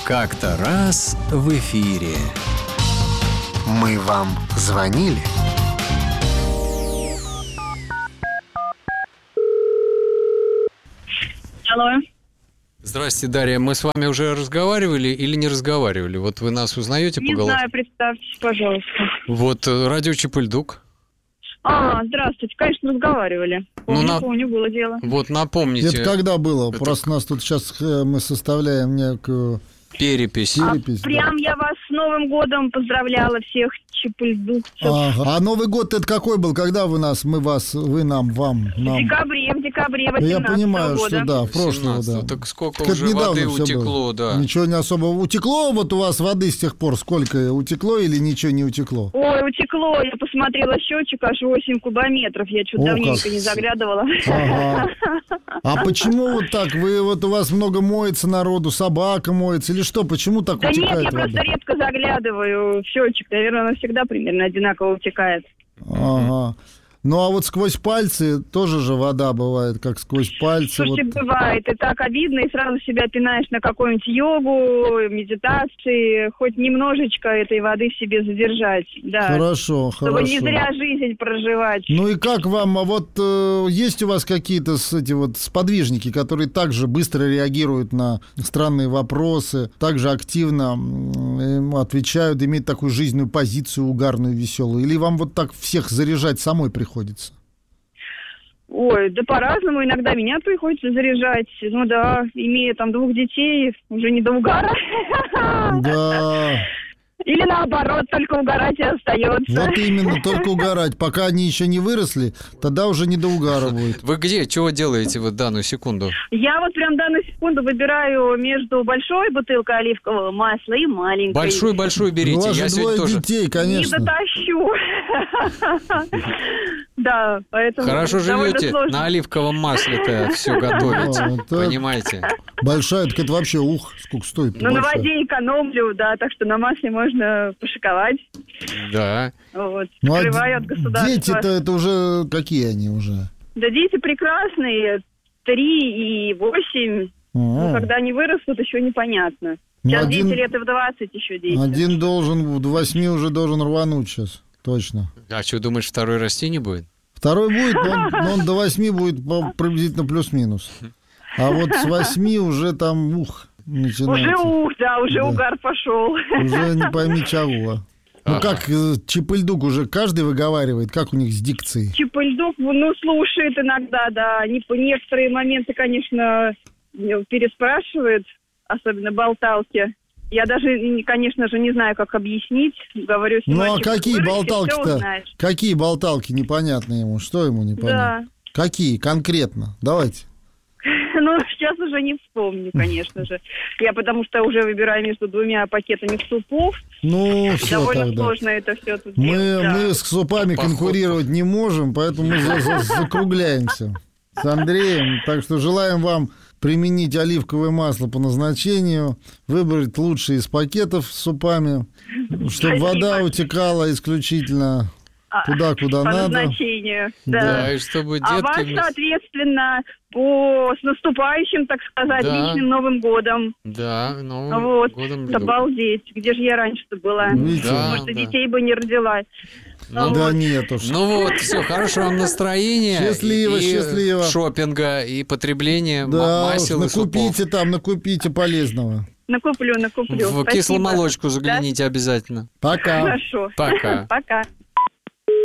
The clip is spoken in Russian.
Как-то раз в эфире. Мы вам звонили? Алло. Здрасте, Дарья. Мы с вами уже разговаривали или не разговаривали? Вот вы нас узнаете по голосу? Не знаю, представьтесь, пожалуйста. Вот радио Чапыльдук. Здравствуйте. Конечно, разговаривали. Помню, было дело. Вот напомните. Это когда было? Просто нас тут сейчас мы составляем некую перепись. Прям я вас с Новым годом поздравляла всех чапыльдукцев. Ага. А Новый год это какой был? Когда вы нам? В декабре 18 Я понимаю, года. что да, в прошлом, да. Так сколько Так уже воды утекло, да. Ничего не особо утекло, вот у вас воды с тех пор сколько утекло или ничего не утекло? Ой, утекло, я посмотрела счетчик, аж 8 кубометров, я что-то давненько не заглядывала. Ага. А почему вот так? У вас много моется народу, собака моется или что? Почему так утекает вода? Да нет, я просто редко заглядываю в счетчик, наверное, она всегда примерно одинаково утекает. Ага. Ну, а вот сквозь пальцы тоже же вода бывает, как сквозь пальцы. Слушайте, бывает, и так обидно, и сразу себя пинаешь на какую-нибудь йогу, медитации, хоть немножечко этой воды в себе задержать, да. Хорошо. Чтобы не зря жизнь проживать. Ну и как вам, есть у вас какие-то сподвижники, которые также быстро реагируют на странные вопросы, также активно отвечают, имеют такую жизненную позицию угарную, веселую? Или вам вот так всех заряжать самой приходится? Ой, да по-разному. Иногда меня приходится заряжать. Ну да, имея там 2 детей, уже не до угара. Да. Или наоборот, только угорать и остается. Вот именно, только угорать. Пока они еще не выросли, тогда уже не до угара будет. Вы где? Чего делаете в данную секунду? Я вот прям данную секунду выбираю между большой бутылкой оливкового масла и маленькой. Большую берите. У вас же Я сегодня 2 тоже. детей, конечно. Не дотащу. Да, поэтому Хорошо живете, сложно. на оливковом масле-то все готовите, понимаете? Большая, так это вообще сколько стоит? Ну, на воде экономлю, да, так что на масле можно пошиковать. Да. Вот, Ну, скрываю от государства. Дети-то это уже, какие они уже? Да, дети прекрасные, 3 и 8. Ну, когда они вырастут, еще непонятно. Сейчас 10 лет и в 20 еще дети. Один в 8 уже должен рвануть сейчас, точно. А что, думаешь, второй расти не будет? Второй будет, но он до 8 будет приблизительно плюс-минус. А вот с 8 уже там начинается. Уже угар пошел. Уже не пойми чего. Ну как, Чапыльдук уже каждый выговаривает, как у них с дикцией? Чапыльдук, слушает иногда, да. Некоторые моменты, конечно, переспрашивает, особенно болталки. Я даже, конечно же, не знаю, как объяснить. Говорю, а какие болталки-то? Какие болталки непонятно ему? Что ему непонятно? Да. Какие конкретно? Давайте. Сейчас уже не вспомню, конечно же. Я потому что уже выбираю между 2 пакетами супов. Все довольно тогда. сложно это все тут делать. Да. Мы с супами конкурировать не можем, поэтому мы закругляемся с Андреем. Так что желаем вам применить оливковое масло по назначению, выбрать лучшие из пакетов с супами, чтобы вода утекала исключительно туда, куда по надо. По назначению, да. И чтобы детки... А вас, соответственно, с наступающим, так сказать, личным Новым годом. Да, Новым годом. Обалдеть, где же я раньше-то была? Может, детей бы не родила. Нет уж. Все, хорошего вам настроения. Счастливо. Шопинга и потребления масел и супов. Накупите полезного. Накуплю. В кисломолочку загляните обязательно. Пока. Хорошо. Пока. Пока.